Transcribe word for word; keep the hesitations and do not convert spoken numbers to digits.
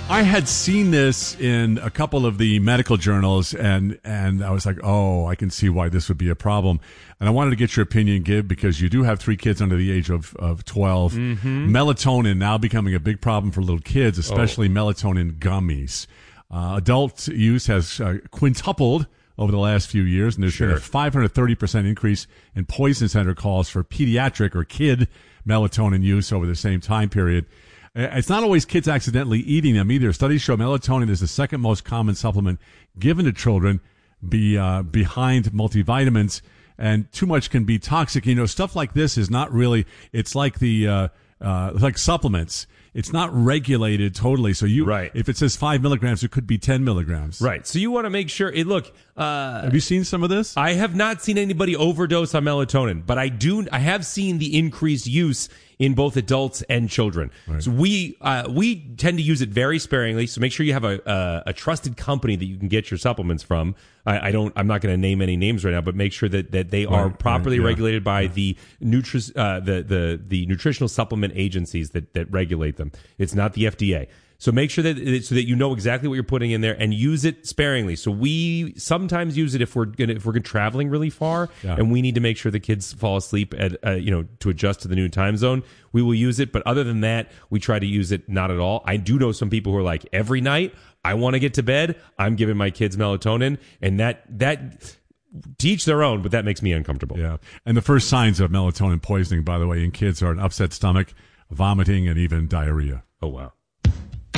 I had seen this in a couple of the medical journals, and, and I was like, oh, I can see why this would be a problem. And I wanted to get your opinion, Gib, because you do have three kids under the age of, of twelve. Mm-hmm. Melatonin now becoming a big problem for little kids, especially oh. melatonin gummies. Uh, adult use has uh, quintupled over the last few years, and there's sure. been a five hundred thirty percent increase in poison center calls for pediatric or kid melatonin use over the same time period. It's not always kids accidentally eating them either. Studies show melatonin is the second most common supplement given to children be, uh, behind multivitamins, and too much can be toxic. You know, stuff like this is not really, it's like the, uh, uh, like supplements. It's not regulated totally. So you, right. if it says five milligrams, it could be ten milligrams. Right. So you want to make sure it, look, uh, have you seen some of this? I have not seen anybody overdose on melatonin, but I do, I have seen the increased use in both adults and children. Right. So we, uh, we tend to use it very sparingly. So make sure you have a, a, a trusted company that you can get your supplements from. I, I don't, I'm not going to name any names right now, but make sure that, that they are right, properly right, yeah. regulated by yeah. the nutri, uh, the, the, the nutritional supplement agencies that, that regulate them. It's not the F D A. So make sure that so that you know exactly what you're putting in there, and use it sparingly. So we sometimes use it if we're gonna if we're gonna traveling really far, yeah. and we need to make sure the kids fall asleep at uh, you know to adjust to the new time zone. We will use it, but other than that, we try to use it not at all. I do know some people who are like, every night I want to get to bed, I'm giving my kids melatonin, and that that. To each their own, but that makes me uncomfortable. Yeah, and the first signs of melatonin poisoning, by the way, in kids are an upset stomach, vomiting, and even diarrhea. Oh wow.